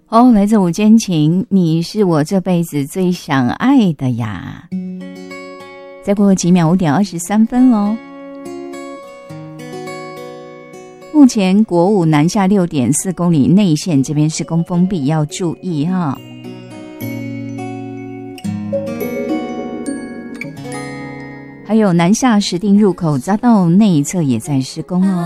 哦，来自五间情，你是我这辈子最想爱的呀。再过几秒5:23咯。目前国五南下6.4公里内线这边施工封闭，要注意哈。还有南下石碇入口匝道内侧也在施工哦。